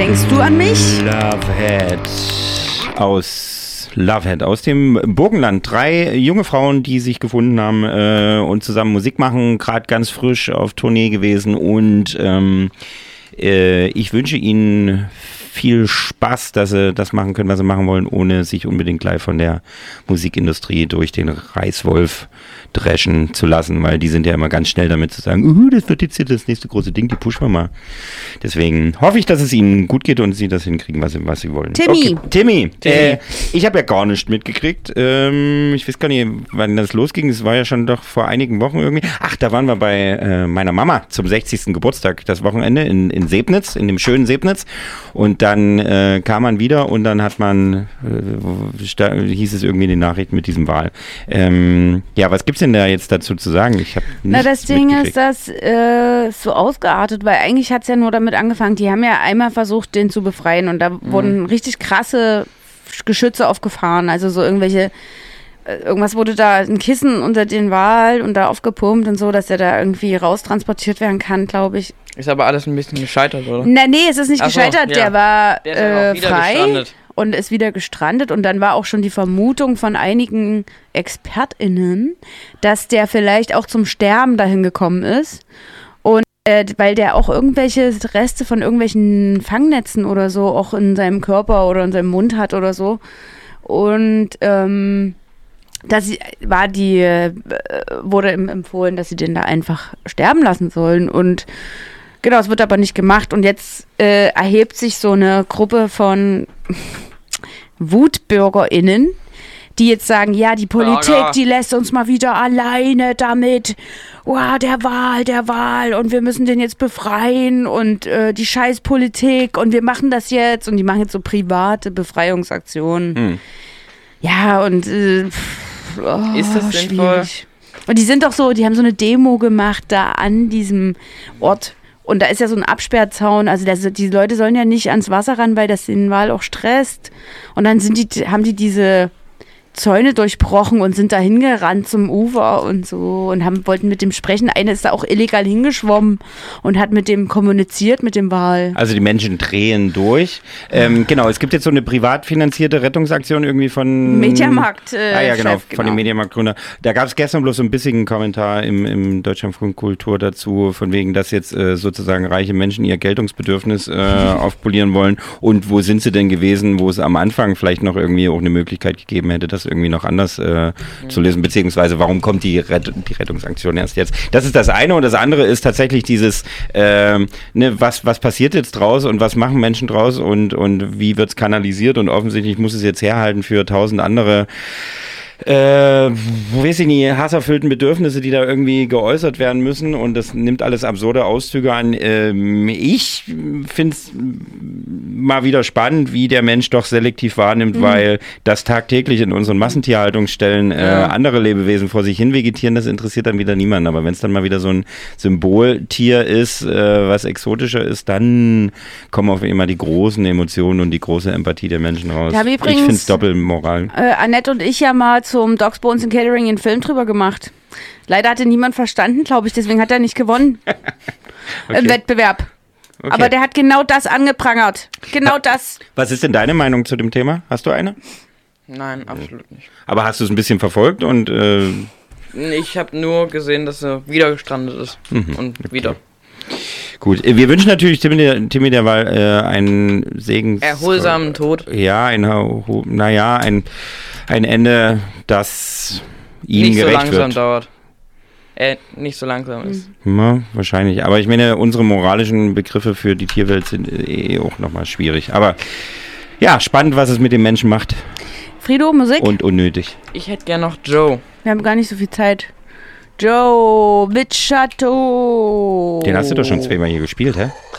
Denkst du an mich? Lovehead aus dem Burgenland. 3 junge Frauen, die sich gefunden haben und zusammen Musik machen, gerade ganz frisch auf Tournee gewesen und ich wünsche ihnen viel Spaß, dass sie das machen können, was sie machen wollen, ohne sich unbedingt gleich von der Musikindustrie durch den Reißwolf dreschen zu lassen, weil die sind ja immer ganz schnell damit zu sagen, das wird jetzt hier das nächste große Ding, die pushen wir mal. Deswegen hoffe ich, dass es ihnen gut geht und sie das hinkriegen, was sie wollen. Timmy. Ich habe ja gar nicht mitgekriegt. Ich weiß gar nicht, wann das losging. Es war ja schon doch vor einigen Wochen irgendwie. Ach, da waren wir bei meiner Mama zum 60. Geburtstag das Wochenende in Sebnitz, in dem schönen Sebnitz. Und dann kam man wieder und dann hat man, hieß es irgendwie in den Nachrichten mit diesem Wahl. Ja, was gibt's denn da jetzt dazu zu sagen? Ich habe das Ding ist, dass so ausgeartet, weil eigentlich hat es ja nur damit angefangen, die haben ja einmal versucht, den zu befreien und da wurden richtig krasse Geschütze aufgefahren, also so irgendwas wurde da, ein Kissen unter den Wal und da aufgepumpt und so, dass er da irgendwie raustransportiert werden kann, glaube ich. Ist aber alles ein bisschen gescheitert, oder? Nee, es ist nicht gescheitert, ja. Der war frei gestrandet. Und ist wieder gestrandet und dann war auch schon die Vermutung von einigen ExpertInnen, dass der vielleicht auch zum Sterben dahin gekommen ist und weil der auch irgendwelche Reste von irgendwelchen Fangnetzen oder so auch in seinem Körper oder in seinem Mund hat oder so und wurde empfohlen, dass sie den da einfach sterben lassen sollen und genau, es wird aber nicht gemacht und jetzt erhebt sich so eine Gruppe von WutbürgerInnen, die jetzt sagen, ja, die Politik, die lässt uns mal wieder alleine damit. Der Wal und wir müssen den jetzt befreien und die Scheißpolitik und wir machen das jetzt und die machen jetzt so private Befreiungsaktionen. Ja, und ist das sinnvoll? Und die sind doch so, die haben so eine Demo gemacht da an diesem Ort. Und da ist ja so ein Absperrzaun, also die Leute sollen ja nicht ans Wasser ran, weil das den Wal auch stresst. Und dann haben die diese Zäune durchbrochen und sind da hingerannt zum Ufer und so und wollten mit dem sprechen. Eine ist da auch illegal hingeschwommen und hat mit dem kommuniziert, mit dem Wal. Also die Menschen drehen durch. Genau, es gibt jetzt so eine privat finanzierte Rettungsaktion irgendwie von Mediamarkt. Von dem Mediamarkt-Gründer. Da gab es gestern bloß so ein bisschen Kommentar im Deutschlandfunk Kultur dazu, von wegen, dass jetzt sozusagen reiche Menschen ihr Geltungsbedürfnis aufpolieren wollen. Und wo sind sie denn gewesen, wo es am Anfang vielleicht noch irgendwie auch eine Möglichkeit gegeben hätte, das irgendwie noch anders zu lösen, beziehungsweise warum kommt die Rettungsaktion erst jetzt? Das ist das eine und das andere ist tatsächlich dieses, was passiert jetzt draus und was machen Menschen draus und wie wird es kanalisiert und offensichtlich muss es jetzt herhalten für 1000 andere weiß ich nicht, hasserfüllten Bedürfnisse, die da irgendwie geäußert werden müssen und das nimmt alles absurde Auszüge an. Ich finde es mal wieder spannend, wie der Mensch doch selektiv wahrnimmt, weil das tagtäglich in unseren Massentierhaltungsstellen andere Lebewesen vor sich hin vegetieren, das interessiert dann wieder niemanden. Aber wenn es dann mal wieder so ein Symboltier ist, was exotischer ist, dann kommen auf einmal die großen Emotionen und die große Empathie der Menschen raus. Ich finde es Doppelmoral. Annette und ich ja mal zum Dogs Bones and Catering einen Film drüber gemacht. Leider hatte niemand verstanden, glaube ich, deswegen hat er nicht gewonnen im Wettbewerb. Okay. Aber der hat genau das angeprangert. Genau das. Was ist denn deine Meinung zu dem Thema? Hast du eine? Nein, absolut nicht. Aber hast du es ein bisschen verfolgt und ich habe nur gesehen, dass er wieder gestrandet ist. Und wieder. Gut, wir wünschen natürlich Timmy derweil einen erholsamen Tod. Ja, ein Ende, das ihm gerecht wird. Nicht so langsam ist. Ja, wahrscheinlich. Aber ich meine, unsere moralischen Begriffe für die Tierwelt sind auch nochmal schwierig. Aber ja, spannend, was es mit den Menschen macht. Frido, Musik? Und unnötig. Ich hätte gern noch Joe. Wir haben gar nicht so viel Zeit. Joe mit Chateau. Den hast du doch schon zweimal hier gespielt, hä?